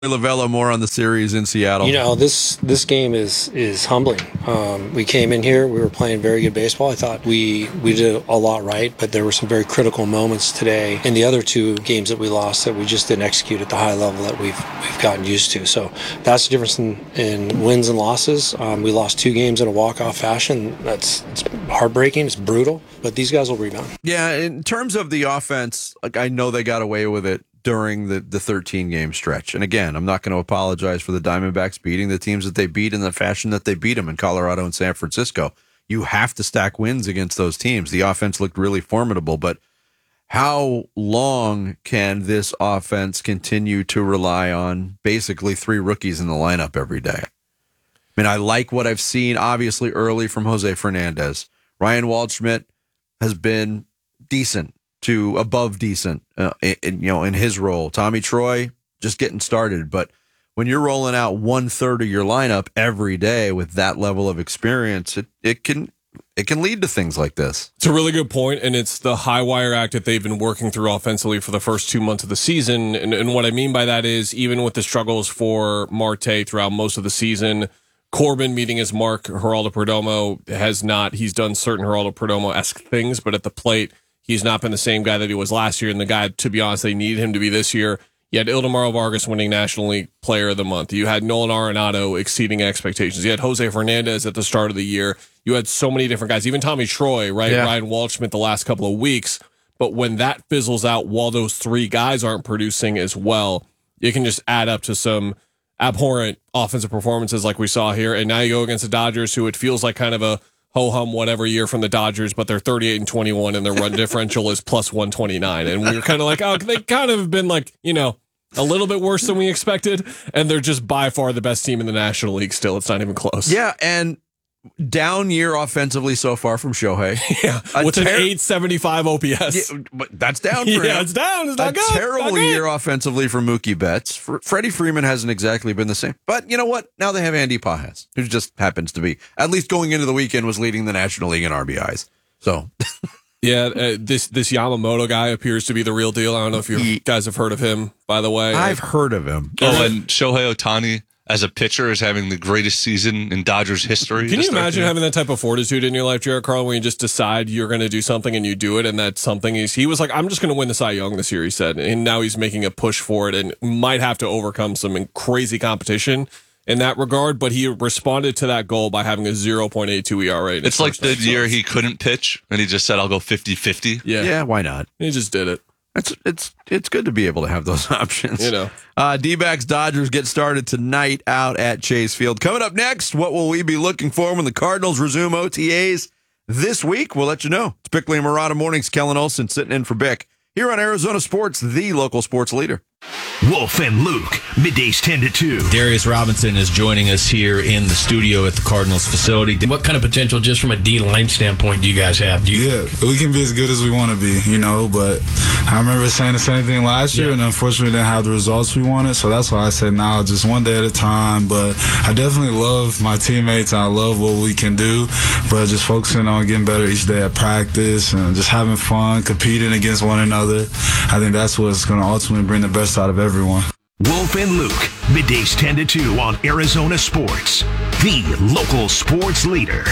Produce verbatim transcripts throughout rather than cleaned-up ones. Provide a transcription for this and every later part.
Lavello more on the series in Seattle. You know, this this game is is humbling. Um, we came in here, we were playing very good baseball. I thought we we did a lot right, but there were some very critical moments today in the other two games that we lost that we just didn't execute at the high level that we've we've gotten used to. So that's the difference in, in wins and losses. Um, we lost two games in a walk-off fashion. That's it's heartbreaking. It's brutal, but these guys will rebound. Yeah, in terms of the offense, like I know they got away with it during the, the thirteen-game stretch. And again, I'm not going to apologize for the Diamondbacks beating the teams that they beat in the fashion that they beat them in Colorado and San Francisco. You have to stack wins against those teams. The offense looked really formidable, but how long can this offense continue to rely on basically three rookies in the lineup every day? I mean, I like what I've seen, obviously, early from Jose Fernandez. Ryan Waldschmidt has been decent to above decent, uh, in, you know, in his role. Tommy Troy just getting started, but when you're rolling out one third of your lineup every day with that level of experience, it, it can it can lead to things like this. It's a really good point, and it's the high wire act that they've been working through offensively for the first two months of the season. And, and what I mean by that is, even with the struggles for Marte throughout most of the season, Corbin meeting his mark, Geraldo Perdomo has not. He's done certain Geraldo Perdomo-esque things, but at the plate, he's not been the same guy that he was last year, and the guy, to be honest, they needed him to be this year. You had Ildemaro Vargas winning National League Player of the Month. You had Nolan Arenado exceeding expectations. You had Jose Fernandez at the start of the year. You had so many different guys, even Tommy Troy, right? Yeah. Ryan Waldschmidt the last couple of weeks. But when that fizzles out while those three guys aren't producing as well, it can just add up to some abhorrent offensive performances like we saw here. And now you go against the Dodgers, who it feels like kind of a ho-hum whatever year from the Dodgers, but they're thirty-eight and twenty-one and their run differential is plus one twenty-nine. And we were kind of like, oh, they kind of have been like, you know, a little bit worse than we expected. And they're just by far the best team in the National League still. It's not even close. Yeah, and down year offensively so far from Shohei. Yeah, a with ter- an eight seventy-five O P S. Yeah, but that's down for yeah, him. Yeah, it's down. It's not a good. terrible not good. year offensively for Mookie Betts. For Freddie Freeman hasn't exactly been the same. But you know what? Now they have Andy Pages, who just happens to be, at least going into the weekend, was leading the National League in R B Is. So... Yeah, uh, this this Yamamoto guy appears to be the real deal. I don't know if you he, guys have heard of him, by the way. I've heard of him. Oh, and Shohei Ohtani as a pitcher is having the greatest season in Dodgers history. Can you imagine having that type of fortitude in your life, Jared Carl, when you just decide you're going to do something and you do it, and that's something he's, he was like, I'm just going to win the Cy Young this year, he said, and now he's making a push for it and might have to overcome some crazy competition in that regard, but he responded to that goal by having a zero point eight two E R A. It's like the year he couldn't pitch, and he just said, I'll go fifty-fifty. Yeah. Yeah, why not? He just did it. It's it's it's good to be able to have those options. You know. Uh, D-backs Dodgers get started tonight out at Chase Field. Coming up next, what will we be looking for when the Cardinals resume O T As this week? We'll let you know. It's Bickley and Murata Mornings. Kellen Olson sitting in for Bick here on Arizona Sports, the local sports leader. Wolf and Luke, middays ten to two. Darius Robinson is joining us here in the studio at the Cardinals facility. What kind of potential, just from a D-line standpoint, do you guys have? Do you- yeah, we can be as good as we want to be, you know, but I remember saying the same thing last year, yeah. and unfortunately we didn't have the results we wanted, so that's why I said now, just one day at a time. But I definitely love my teammates, and I love what we can do, but just focusing on getting better each day at practice and just having fun, competing against one another. I think that's what's going to ultimately bring the best out of everyone. Wolf and Luke, middays ten to two on Arizona Sports, the local sports leader.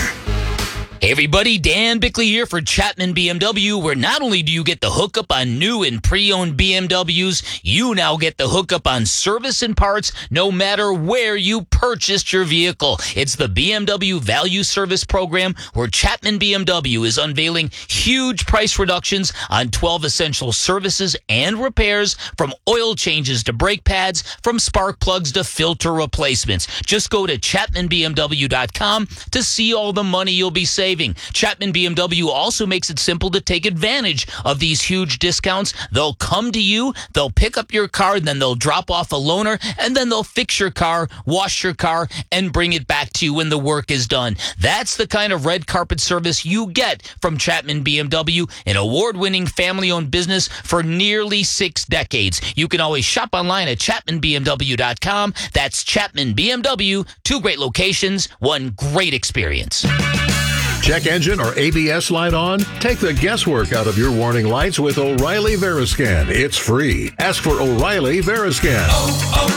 Hey everybody, Dan Bickley here for Chapman B M W, where not only do you get the hookup on new and pre-owned B M Ws, you now get the hookup on service and parts no matter where you purchased your vehicle. It's the B M W Value Service Program, where Chapman B M W is unveiling huge price reductions on twelve essential services and repairs, from oil changes to brake pads, from spark plugs to filter replacements. Just go to chapman b m w dot com to see all the money you'll be saving. Chapman B M W also makes it simple to take advantage of these huge discounts. They'll come to you, they'll pick up your car, and then they'll drop off a loaner, and then they'll fix your car, wash your car, and bring it back to you when the work is done. That's the kind of red carpet service you get from Chapman B M W, an award-winning family-owned business for nearly six decades. You can always shop online at chapman b m w dot com. That's Chapman B M W. Two great locations, one great experience. Check engine or A B S light on? Take the guesswork out of your warning lights with O'Reilly Veriscan. It's free. Ask for O'Reilly Veriscan. Oh, oh.